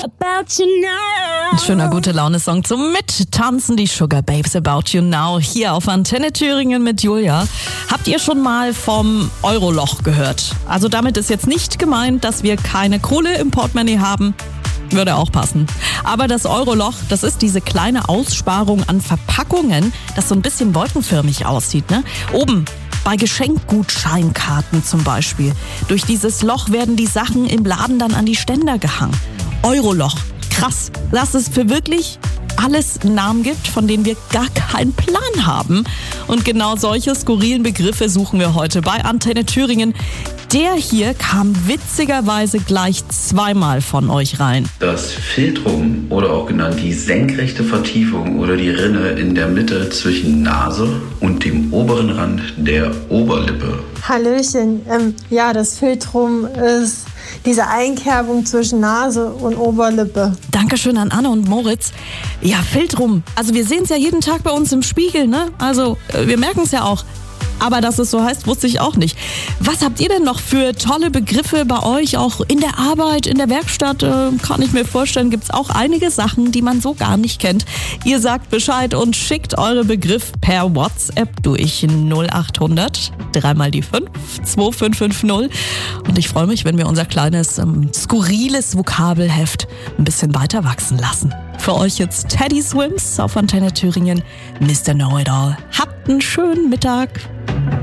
About You Now. Ein schöner Gute-Laune-Song zum Mittanzen, die Sugar Babes About You Now, hier auf Antenne Thüringen mit Julia. Habt ihr schon mal vom Euroloch gehört? Also damit ist jetzt nicht gemeint, dass wir keine Kohle im Portemonnaie haben. Würde auch passen. Aber das Euroloch, das ist diese kleine Aussparung an Verpackungen, das so ein bisschen wolkenförmig aussieht, ne? Oben bei Geschenkgutscheinkarten zum Beispiel. Durch dieses Loch werden die Sachen im Laden dann an die Ständer gehangen. Euroloch. Krass, dass es für wirklich alles Namen gibt, von denen wir gar keinen Plan haben. Und genau solche skurrilen Begriffe suchen wir heute bei Antenne Thüringen. Der hier kam witzigerweise gleich zweimal von euch rein. Das Philtrum oder auch genannt die senkrechte Vertiefung oder die Rinne in der Mitte zwischen Nase und dem oberen Rand der Oberlippe. Hallöchen, ja, das Philtrum ist diese Einkerbung zwischen Nase und Oberlippe. Dankeschön an Anne und Moritz. Ja, Philtrum. Also wir sehen es ja jeden Tag bei uns im Spiegel, ne? Also wir merken es ja auch. Aber dass es so heißt, wusste ich auch nicht. Was habt ihr denn noch für tolle Begriffe bei euch? Auch in der Arbeit, in der Werkstatt, kann ich mir vorstellen, gibt es auch einige Sachen, die man so gar nicht kennt. Ihr sagt Bescheid und schickt eure Begriffe per WhatsApp durch 0800 3 mal die 5 2550. Und ich freue mich, wenn wir unser kleines, skurriles Vokabelheft ein bisschen weiter wachsen lassen. Für euch jetzt Teddy Swims auf Antenne Thüringen, Mr. Know-It-All. Habt einen schönen Mittag.